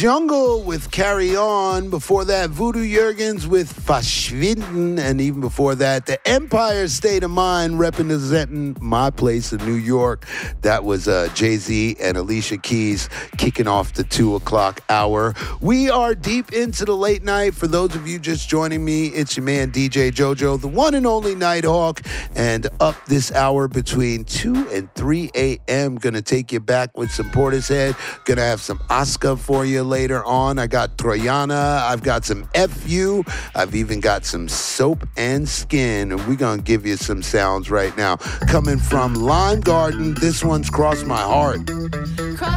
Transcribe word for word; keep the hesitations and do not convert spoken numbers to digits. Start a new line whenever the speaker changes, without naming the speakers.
Jungle with Carry On. Before that, Voodoo Jurgens with Verschwinden. And even before that, the Empire State of Mind representing my place in New York. That was uh, Jay-Z and Alicia Keys kicking off the two o'clock hour. We are deep into the late night. For those of you just joining me, it's your man D J JoJo, the one and only Nighthawk. And up this hour between two and three a.m., going to take you back with some Portishead. Going to have some Oscar for you later on. I got Troyana. I've got some F U. I've even got some Soap and Skin. And we're going to give you some sounds right now. Coming from Lime Garden, this one's Cross My Heart.